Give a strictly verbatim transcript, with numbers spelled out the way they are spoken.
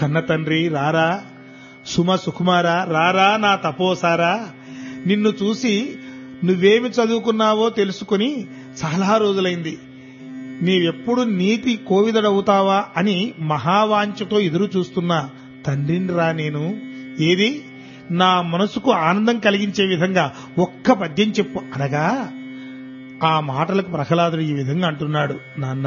కన్న తండ్రి రారా, సుమ సుకుమారా రారా, నా తపోసారా, నిన్ను చూసి నువ్వేమి చదువుకున్నావో తెలుసుకుని చాలా రోజులైంది. నీవెప్పుడు నీతి కోవిదడవుతావా అని మహావాంఛతో ఎదురు చూస్తున్నా తండ్రిని రా నేను. ఏది నా మనసుకు ఆనందం కలిగించే విధంగా ఒక్క పద్యం చెప్పు అనగా ఆ మాటలకు ప్రహ్లాదుడు ఈ విధంగా అంటున్నాడు, నాన్న